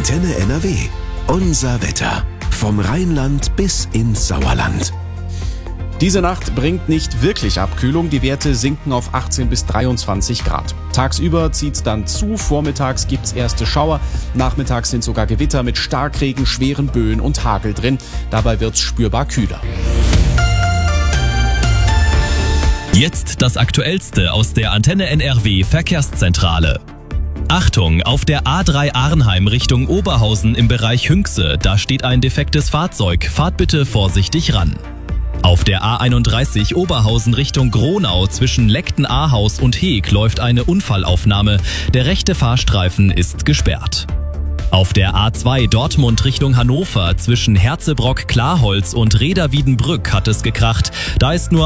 Antenne NRW. Unser Wetter. Vom Rheinland bis ins Sauerland. Diese Nacht bringt nicht wirklich Abkühlung. Die Werte sinken auf 18 bis 23 Grad. Tagsüber zieht's dann zu. Vormittags gibt's erste Schauer. Nachmittags sind sogar Gewitter mit Starkregen, schweren Böen und Hagel drin. Dabei wird's spürbar kühler. Jetzt das Aktuellste aus der Antenne NRW Verkehrszentrale. Achtung, auf der A3 Arnheim Richtung Oberhausen im Bereich Hünxe, da steht ein defektes Fahrzeug. Fahrt bitte vorsichtig ran. Auf der A31 Oberhausen Richtung Gronau zwischen Leckten-Ahaus und Heeg läuft eine Unfallaufnahme. Der rechte Fahrstreifen ist gesperrt. Auf der A2 Dortmund Richtung Hannover zwischen Herzebrock-Klarholz und Reda-Wiedenbrück hat es gekracht. Da ist nur